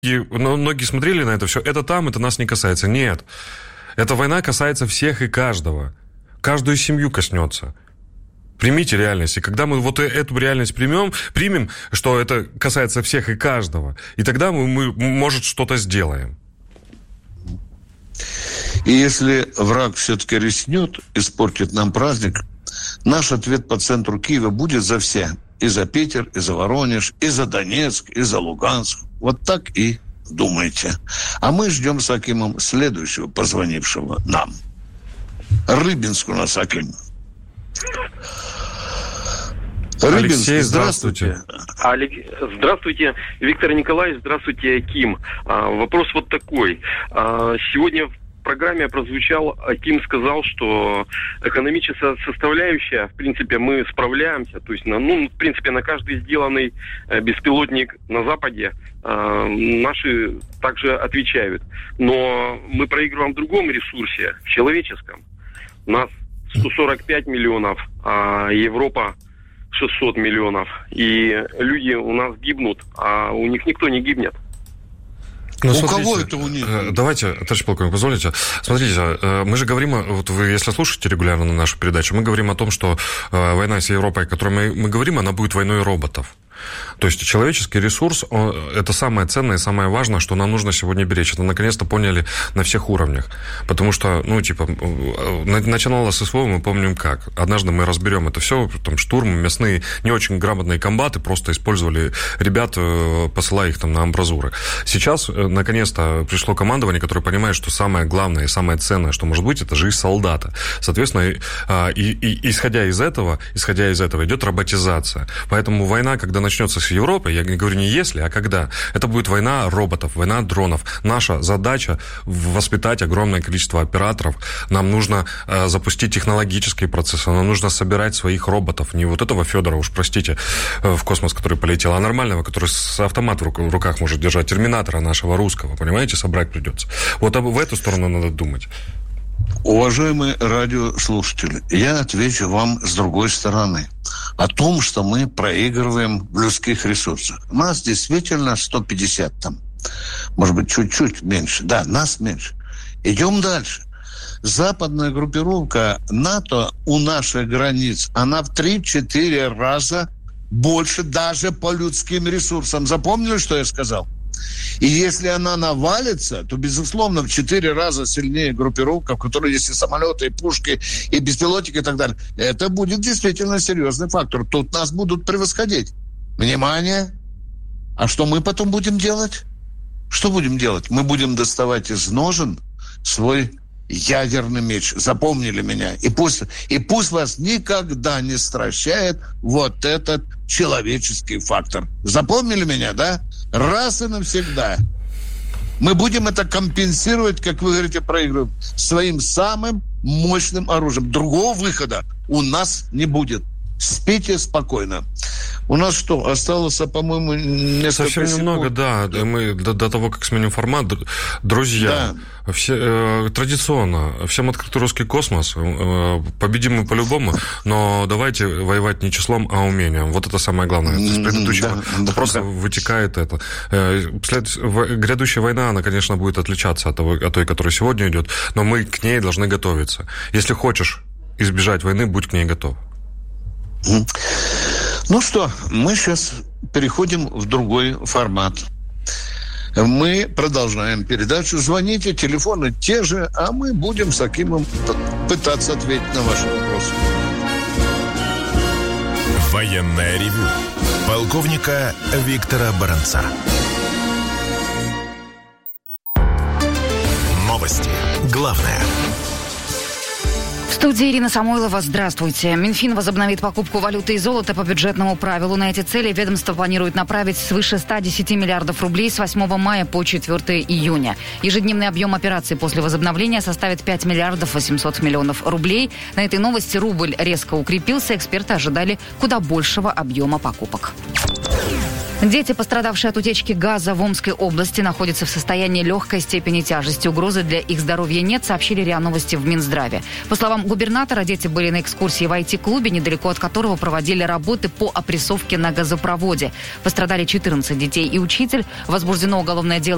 многие смотрели на это все. Это там, это нас не касается. Нет. Эта война касается всех и каждого. Каждую семью коснется. Примите реальность. И когда мы вот эту реальность примем, что это касается всех и каждого, и тогда мы может, что-то сделаем. И если враг все-таки рискнет испортить нам праздник, наш ответ по центру Киева будет за все. И за Питер, и за Воронеж, и за Донецк, и за Луганск. Вот так и думайте. А мы ждем с Акимом следующего позвонившего нам. Рыбинск у нас, Аким. Алексей, здравствуйте. Здравствуйте, Виктор Николаевич, здравствуйте, Аким. Вопрос вот такой. Сегодня в программе прозвучал, Аким сказал, что экономическая составляющая, в принципе, мы справляемся. То есть, в принципе, на каждый сделанный беспилотник на Западе наши также отвечают. Но мы проигрываем в другом ресурсе, в человеческом. У нас 145 миллионов, а Европа 600 миллионов. И люди у нас гибнут, а у них никто не гибнет. Ну, у кого это у них? Давайте, товарищ полковник, позволите. Смотрите, мы же говорим, вот вы, если слушаете регулярно нашу передачу, мы говорим о том, что война с Европой, о которой мы говорим, она будет войной роботов. То есть человеческий ресурс, это самое ценное и самое важное, что нам нужно сегодня беречь. Это наконец-то поняли на всех уровнях. Потому что, начиналось с СВО, мы помним как. Однажды мы разберем это все, там штурм, мясные, не очень грамотные комбаты просто использовали ребят, посылая их там на амбразуры. Сейчас, наконец-то, пришло командование, которое понимает, что самое главное и самое ценное, что может быть, это жизнь солдата. Соответственно, исходя из этого идет роботизация. Поэтому война, когда начнется с Европы, я говорю не если, а когда. Это будет война роботов, война дронов. Наша задача воспитать огромное количество операторов. Нам нужно запустить технологические процессы, нам нужно собирать своих роботов. Не вот этого Федора, уж простите, в космос, который полетел, а нормального, который с автоматом в руках может держать, терминатора нашего русского, понимаете, собрать придется. Вот в эту сторону надо думать. Уважаемые радиослушатели, я отвечу вам с другой стороны. О том, что мы проигрываем в людских ресурсах. Нас действительно 150 там. Может быть, чуть-чуть меньше. Да, нас меньше. Идем дальше. Западная группировка НАТО у наших границ, она в 3-4 раза больше даже по людским ресурсам. Запомнили, что я сказал? И если она навалится, то, безусловно, в 4 раза сильнее группировка, в которой есть и самолеты, и пушки, и беспилотники, и так далее. Это будет действительно серьезный фактор. Тут нас будут превосходить. Внимание! А что мы потом будем делать? Что будем делать? Мы будем доставать из ножен свой ядерный меч. Запомнили меня? И пусть вас никогда не стращает вот этот человеческий фактор. Запомнили меня, да? Раз и навсегда. Мы будем это компенсировать, как вы говорите, проигрывать своим самым мощным оружием. Другого выхода у нас не будет. Спите спокойно. У нас что, осталось, по-моему, несколько совсем секунд? немного, да. Мы до того, как сменим формат, друзья, да. Традиционно, всем открытый русский космос, победим мы по-любому, но давайте воевать не числом, а умением. Вот это самое главное. Из предыдущего вопроса вытекает это. Грядущая война, она, конечно, будет отличаться от той, которая сегодня идет, но мы к ней должны готовиться. Если хочешь избежать войны, будь к ней готов. Ну что, мы сейчас переходим в другой формат. Мы продолжаем передачу. Звоните, телефоны те же, а мы будем с Акимом пытаться ответить на ваши вопросы. Военное ревю полковника Виктора Баранца. Новости. Главное. В студии Ирина Самойлова. Здравствуйте. Минфин возобновит покупку валюты и золота по бюджетному правилу. На эти цели ведомство планирует направить свыше 110 миллиардов рублей с 8 мая по 4 июня. Ежедневный объем операций после возобновления составит 5 миллиардов 800 миллионов рублей. На этой новости рубль резко укрепился. Эксперты ожидали куда большего объема покупок. Дети, пострадавшие от утечки газа в Омской области, находятся в состоянии легкой степени тяжести. Угрозы для их здоровья нет, сообщили РИА Новости в Минздраве. По словам губернатора, дети были на экскурсии в IT-клубе, недалеко от которого проводили работы по опрессовке на газопроводе. Пострадали 14 детей и учитель. Возбуждено уголовное дело